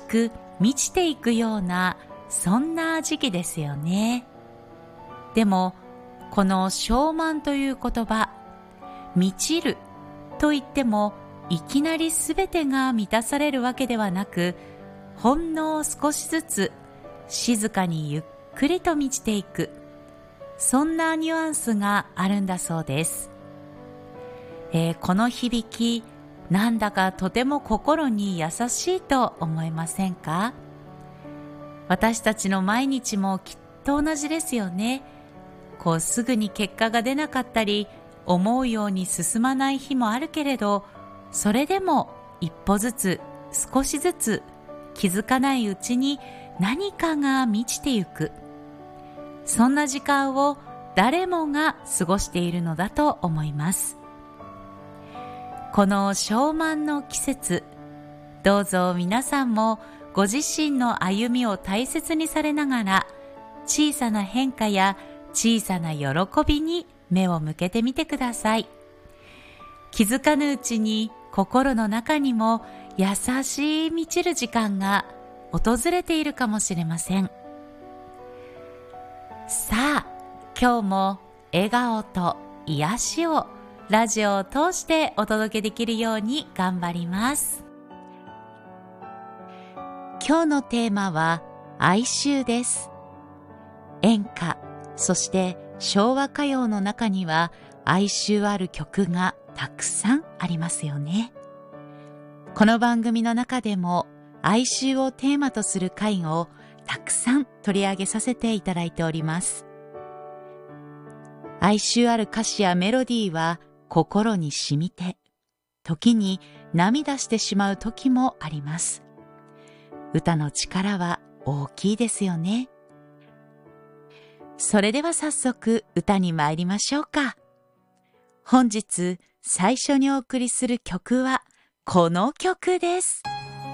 く満ちていくような、そんな時期ですよね。でもこの小満という言葉、満ちると言ってもいきなりすべてが満たされるわけではなく、ほんの少しずつ静かにゆっくりと満ちていく、そんなニュアンスがあるんだそうです。この響き、なんだかとても心に優しいと思えませんか？私たちの毎日もきっと同じですよね。すぐに結果が出なかったり、思うように進まない日もあるけれど、それでも一歩ずつ、少しずつ、気づかないうちに何かが満ちてゆく。そんな時間を誰もが過ごしているのだと思います。この小満の季節、どうぞ皆さんもご自身の歩みを大切にされながら、小さな変化や小さな喜びに目を向けてみてください。気づかぬうちに心の中にも優しい満ちる時間が訪れているかもしれません。さあ、今日も笑顔と癒しをラジオを通してお届けできるように頑張ります。今日のテーマは哀愁です。演歌、そして昭和歌謡の中には哀愁ある曲がたくさんありますよね。この番組の中でも哀愁をテーマとする回をたくさん取り上げさせていただいております。哀愁ある歌詞やメロディーは心に染みて、時に涙してしまう時もあります。歌の力は大きいですよね。それでは早速歌に参りましょうか。本日最初にお送りする曲はこの曲です。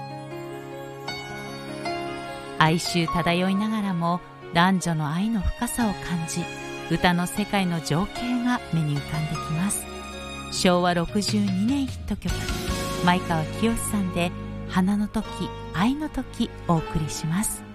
哀愁漂いながらも男女の愛の深さを感じ、歌の世界の情景が目に浮かんできます。昭和62年ヒット曲、前川清さんで花の時愛の時お送りします。